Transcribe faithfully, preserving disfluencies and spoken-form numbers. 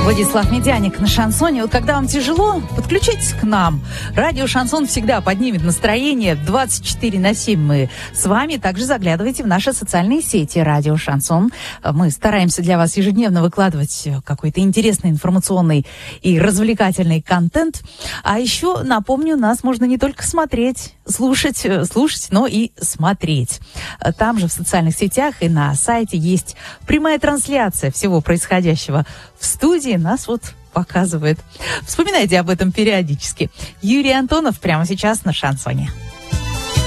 Владислав Медяник на шансоне. Вот когда вам тяжело, подключайтесь к нам. Радио «Шансон» всегда поднимет настроение. двадцать четыре на семь мы с вами. Также заглядывайте в наши социальные сети «Радио Шансон». Мы стараемся для вас ежедневно выкладывать какой-то интересный информационный и развлекательный контент. А еще, напомню, нас можно не только смотреть, слушать, слушать, но и смотреть. Там же в социальных сетях и на сайте есть прямая трансляция всего происходящего в студии. Нас вот показывает. Вспоминайте об этом периодически. Юрий Антонов прямо сейчас на шансоне.